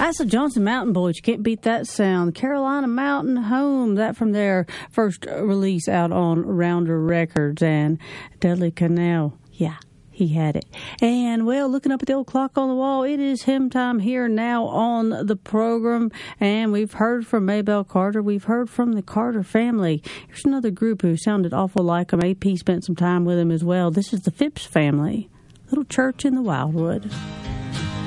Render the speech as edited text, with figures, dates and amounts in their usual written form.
That's the Johnson Mountain Boys. You can't beat that sound. Carolina Mountain Home, that from their first release out on Rounder Records. And Dudley Connell, yeah, he had it. And, well, looking up at the old clock on the wall, it is hymn time here now on the program. And we've heard from Maybelle Carter. We've heard from the Carter family. Here's another group who sounded awful like them. AP spent some time with them as well. This is the Phipps family. Little Church in the Wildwood.